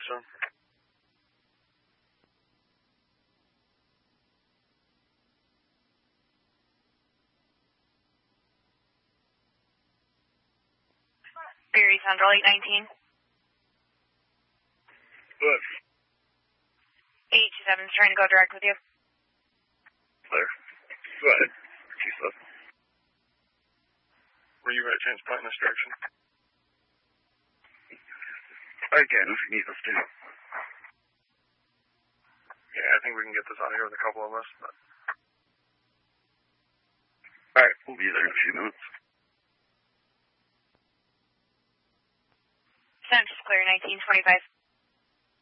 So. Berry Central 819. What? 827 is trying to go direct with you. Clear. Go ahead. G-Sub. Were you by chance pointing this direction? I can if you need us to. Yeah, I think we can get this out of here with a couple of us, but... Alright, we'll be there in a few minutes. Central's clear, 1925.